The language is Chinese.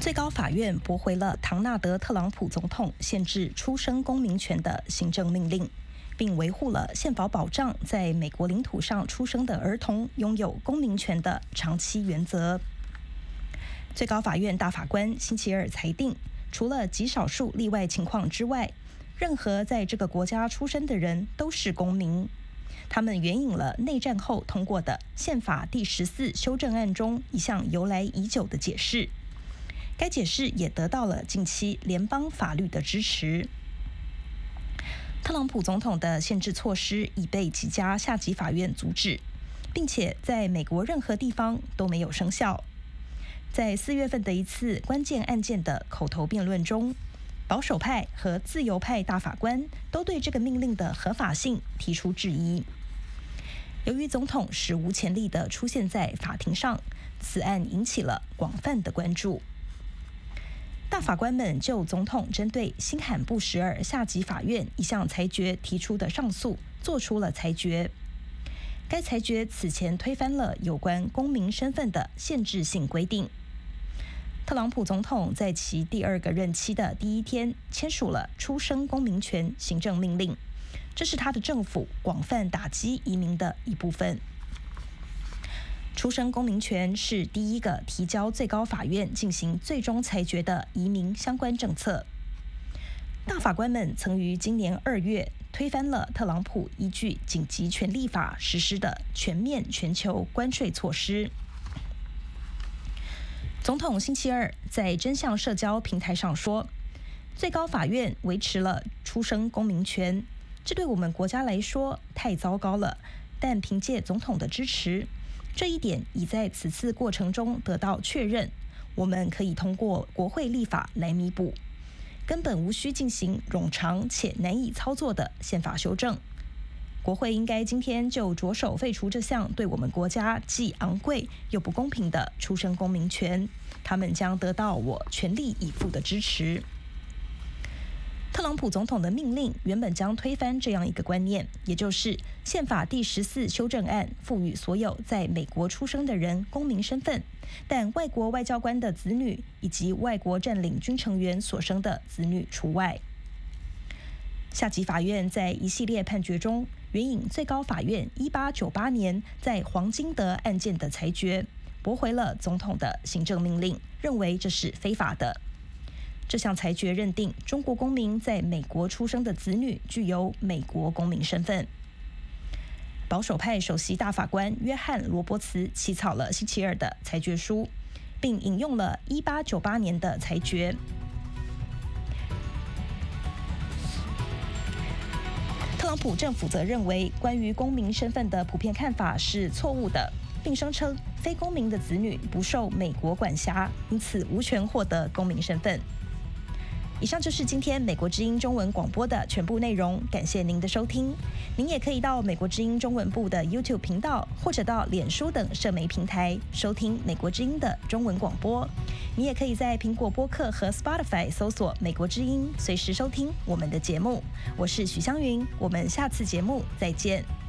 最高法院驳回了唐纳德·特朗普总统限制出生公民权的行政命令，并维护了宪法保障在美国领土上出生的儿童拥有公民权的长期原则。最高法院大法官星期二裁定，除了极少数例外情况之外，任何在这个国家出生的人都是公民。他们援引了内战后通过的宪法第14修正案中一项由来已久的解释。该解释也得到了近期联邦法律的支持。特朗普总统的限制措施已被几家下级法院阻止，并且在美国任何地方都没有生效。在4月份的一次关键案件的口头辩论中，保守派和自由派大法官都对这个命令的合法性提出质疑。由于总统史无前例地出现在法庭上，此案引起了广泛的关注。大法官们就总统针对新罕布什尔下级法院一项裁决提出的上诉做出了裁决。该裁决此前推翻了有关公民身份的限制性规定。特朗普总统在其第2个任期的第一天签署了出生公民权行政命令，这是他的政府广泛打击移民的一部分。出生公民权是第一个提交最高法院进行最终裁决的移民相关政策。大法官们曾于今年2月推翻了特朗普依据紧急权力法实施的全面全球关税措施。总统星期二在真相社交平台上说，最高法院维持了出生公民权，这对我们国家来说太糟糕了，但凭借总统的支持，这一点已在此次过程中得到确认，我们可以通过国会立法来弥补，根本无需进行冗长且难以操作的宪法修正。国会应该今天就着手废除这项对我们国家既昂贵又不公平的出生公民权，他们将得到我全力以赴的支持。特朗普总统的命令原本将推翻这样一个观念，也就是宪法第14修正案赋予所有在美国出生的人公民身份，但外国外交官的子女以及外国占领军成员所生的子女除外。下级法院在一系列判决中援引最高法院1898年在黄金德案件的裁决，驳回了总统的行政命令，认为这是非法的。这项裁决认定中国公民在美国出生的子女具有美国公民身份。保守派首席大法官约翰·罗伯茨起草了星期二的裁决书，并引用了1898年的裁决。特朗普政府则认为，关于公民身份的普遍看法是错误的，并声称非公民的子女不受美国管辖，因此无权获得公民身份。以上就是今天美国之音中文广播的全部内容，感谢您的收听。您也可以到美国之音中文部的 YouTube 频道，或者到脸书等社媒平台收听美国之音的中文广播。你也可以在苹果播客和 Spotify 搜索美国之音，随时收听我们的节目。我是许湘云，我们下次节目再见。